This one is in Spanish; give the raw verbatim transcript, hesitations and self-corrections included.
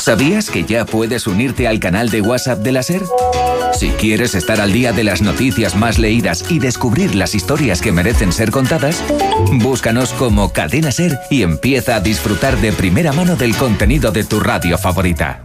¿Sabías que ya puedes unirte al canal de WhatsApp de la SER? Si quieres estar al día de las noticias más leídas y descubrir las historias que merecen ser contadas, búscanos como Cadena SER y empieza a disfrutar de primera mano del contenido de tu radio favorita.